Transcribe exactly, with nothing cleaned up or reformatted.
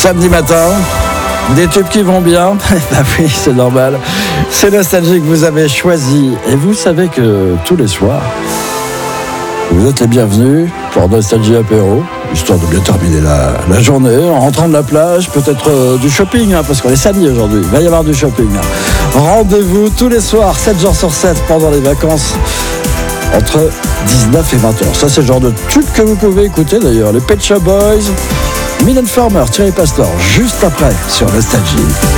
Samedi matin, des tubes qui vont bien. Bah oui, c'est normal. C'est Nostalgie que vous avez choisi. Et vous savez que tous les soirs, vous êtes les bienvenus pour Nostalgie Apéro, histoire de bien terminer la, la journée, en rentrant de la plage, peut-être euh, du shopping, hein, parce qu'on est samedi aujourd'hui, il va y avoir du shopping. Rendez-vous tous les soirs, sept jours sur sept, pendant les vacances, entre dix-neuf et vingt heures. Ça, c'est le genre de tube que vous pouvez écouter d'ailleurs. Les Pet Shop Boys, Mylène Farmer, Thierry Pastor, juste après sur Nostalgie.